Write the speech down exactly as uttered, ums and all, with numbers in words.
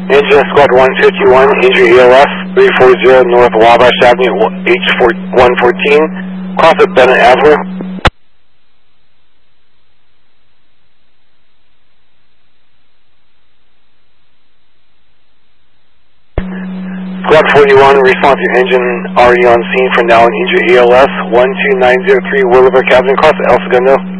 Engine Squad one fifty-one, injury E L F, three forty North Wabash Avenue, H one fourteen, cross at Bennett Avenue. Squad forty-one, response to engine already on scene for now in injury E L S, one two nine zero three Willowbrook Avenue, cross at El Segundo.